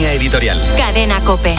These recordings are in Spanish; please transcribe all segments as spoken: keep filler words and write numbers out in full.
Línea editorial. Cadena COPE.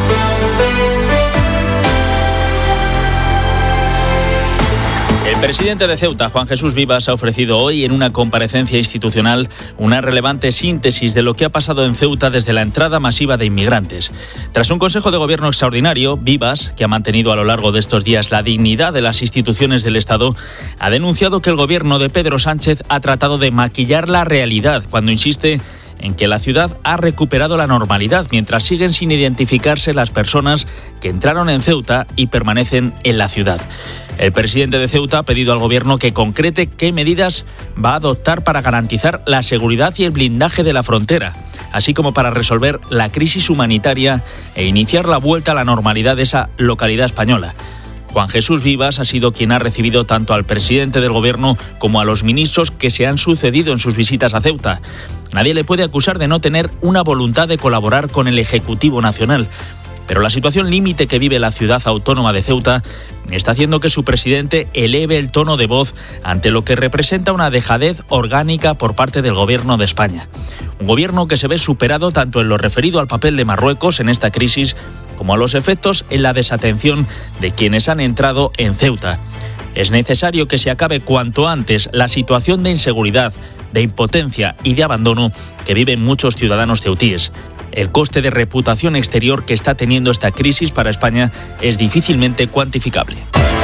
El presidente de Ceuta, Juan Jesús Vivas, ha ofrecido hoy en una comparecencia institucional una relevante síntesis de lo que ha pasado en Ceuta desde la entrada masiva de inmigrantes. Tras un Consejo de Gobierno extraordinario, Vivas, que ha mantenido a lo largo de estos días la dignidad de las instituciones del Estado, ha denunciado que el gobierno de Pedro Sánchez ha tratado de maquillar la realidad cuando insiste en que la ciudad ha recuperado la normalidad, mientras siguen sin identificarse las personas que entraron en Ceuta y permanecen en la ciudad. El presidente de Ceuta ha pedido al gobierno que concrete qué medidas va a adoptar para garantizar la seguridad y el blindaje de la frontera, así como para resolver la crisis humanitaria e iniciar la vuelta a la normalidad de esa localidad española. Juan Jesús Vivas ha sido quien ha recibido tanto al presidente del gobierno como a los ministros que se han sucedido en sus visitas a Ceuta. Nadie le puede acusar de no tener una voluntad de colaborar con el Ejecutivo Nacional. Pero la situación límite que vive la ciudad autónoma de Ceuta está haciendo que su presidente eleve el tono de voz ante lo que representa una dejadez orgánica por parte del gobierno de España. Un gobierno que se ve superado tanto en lo referido al papel de Marruecos en esta crisis como a los efectos en la desatención de quienes han entrado en Ceuta. Es necesario que se acabe cuanto antes la situación de inseguridad, de impotencia y de abandono que viven muchos ciudadanos ceutíes. El coste de reputación exterior que está teniendo esta crisis para España es difícilmente cuantificable.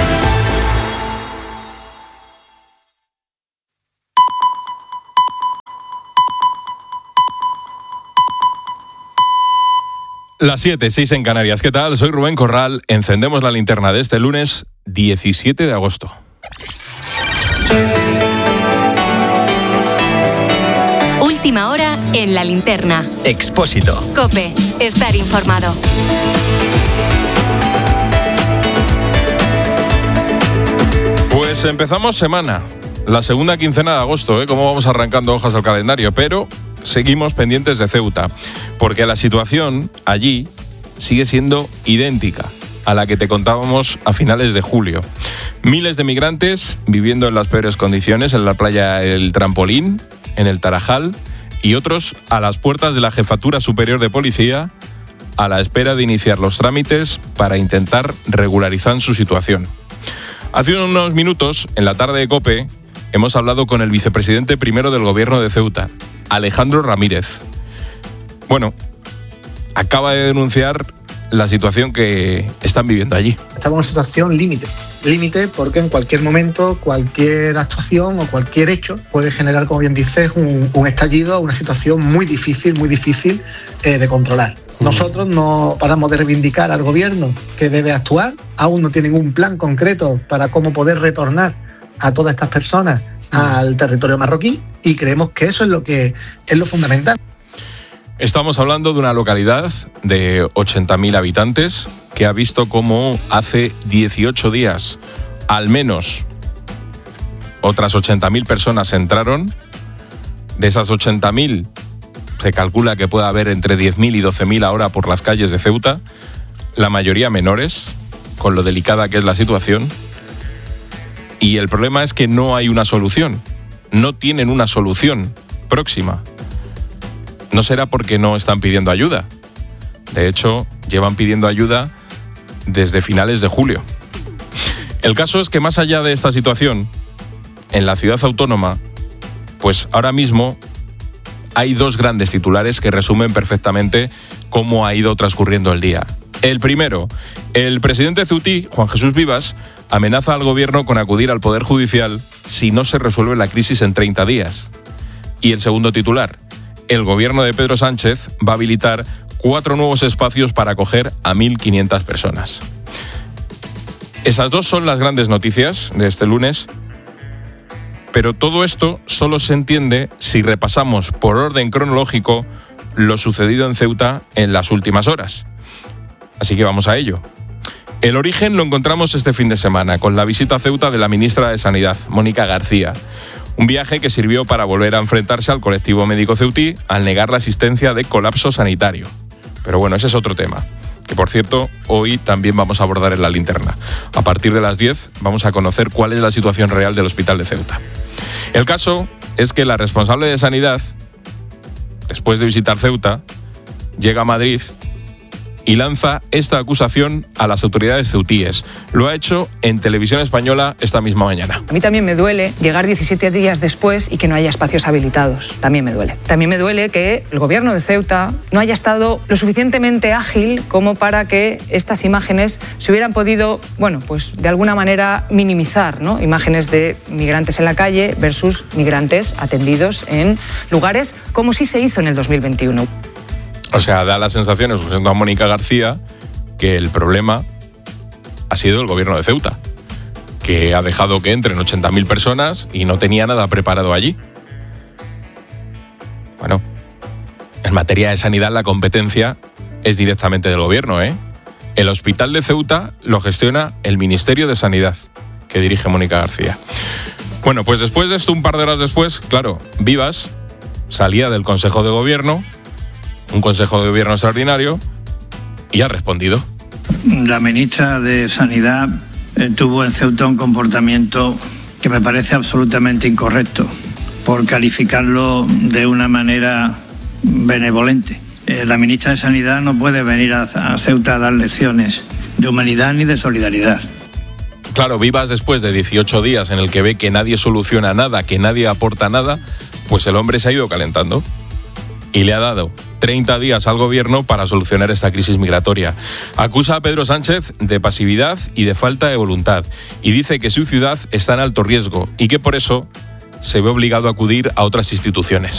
Las siete, seis en Canarias. ¿Qué tal? Soy Rubén Corral. Encendemos la linterna de este lunes diecisiete de agosto. Última hora en la linterna. Expósito. COPE. Estar informado. Pues empezamos semana. La segunda quincena de agosto, ¿eh? Cómo vamos arrancando hojas al calendario, pero seguimos pendientes de Ceuta, porque la situación allí sigue siendo idéntica a la que te contábamos a finales de julio. Miles de migrantes viviendo en las peores condiciones en la playa El Trampolín, en el Tarajal, y otros a las puertas de la Jefatura Superior de Policía a la espera de iniciar los trámites para intentar regularizar su situación. Hace unos minutos, en la tarde de COPE, hemos hablado con el vicepresidente primero del gobierno de Ceuta, Alejandro Ramírez. Bueno, acaba de denunciar la situación que están viviendo allí. Estamos en una situación límite. Límite porque en cualquier momento, cualquier actuación o cualquier hecho puede generar, como bien dices, un, un estallido, una situación muy difícil, muy difícil eh, de controlar. Nosotros no paramos de reivindicar al gobierno que debe actuar. Aún no tienen un plan concreto para cómo poder retornar a todas estas personas al territorio marroquí, y creemos que eso es lo que es lo fundamental. Estamos hablando de una localidad de ochenta mil habitantes que ha visto cómo hace dieciocho días, al menos, otras ochenta mil personas entraron. De esas ochenta mil, se calcula que puede haber entre diez mil y doce mil ahora por las calles de Ceuta, la mayoría menores, con lo delicada que es la situación. Y el problema es que no hay una solución, no tienen una solución próxima. No será porque no están pidiendo ayuda. De hecho, llevan pidiendo ayuda desde finales de julio. El caso es que más allá de esta situación, en la ciudad autónoma, pues ahora mismo hay dos grandes titulares que resumen perfectamente cómo ha ido transcurriendo el día. El primero, el presidente ceutí, Juan Jesús Vivas, amenaza al gobierno con acudir al Poder Judicial si no se resuelve la crisis en treinta días. Y el segundo titular, el gobierno de Pedro Sánchez va a habilitar cuatro nuevos espacios para acoger a mil quinientas personas. Esas dos son las grandes noticias de este lunes, pero todo esto solo se entiende si repasamos por orden cronológico lo sucedido en Ceuta en las últimas horas. Así que vamos a ello. El origen lo encontramos este fin de semana con la visita a Ceuta de la ministra de Sanidad, Mónica García. Un viaje que sirvió para volver a enfrentarse al colectivo médico ceutí al negar la existencia de colapso sanitario. Pero bueno, ese es otro tema, que por cierto, hoy también vamos a abordar en la linterna. A partir de las diez vamos a conocer cuál es la situación real del hospital de Ceuta. El caso es que la responsable de Sanidad, después de visitar Ceuta, llega a Madrid y lanza esta acusación a las autoridades ceutíes. Lo ha hecho en Televisión Española esta misma mañana. A mí también me duele llegar diecisiete días después y que no haya espacios habilitados. También me duele. También me duele que el gobierno de Ceuta no haya estado lo suficientemente ágil como para que estas imágenes se hubieran podido, bueno, pues de alguna manera minimizar, ¿no? Imágenes de migrantes en la calle versus migrantes atendidos en lugares como sí se hizo en el dos mil veintiuno. O sea, da la sensación, escuchando a Mónica García, que el problema ha sido el gobierno de Ceuta, que ha dejado que entren ochenta mil personas y no tenía nada preparado allí. Bueno, en materia de sanidad la competencia es directamente del gobierno, ¿eh? El hospital de Ceuta lo gestiona el Ministerio de Sanidad, que dirige Mónica García. Bueno, pues después de esto, un par de horas después, claro, Vivas salía del Consejo de Gobierno, un Consejo de Gobierno extraordinario, y ha respondido. La ministra de Sanidad eh, tuvo en Ceuta un comportamiento que me parece absolutamente incorrecto, por calificarlo de una manera benevolente. Eh, la ministra de Sanidad no puede venir a, a Ceuta a dar lecciones de humanidad ni de solidaridad. Claro, Vivas, después de dieciocho días en el que ve que nadie soluciona nada, que nadie aporta nada, pues el hombre se ha ido calentando y le ha dado treinta días al gobierno para solucionar esta crisis migratoria. Acusa a Pedro Sánchez de pasividad y de falta de voluntad y dice que su ciudad está en alto riesgo y que por eso se ve obligado a acudir a otras instituciones.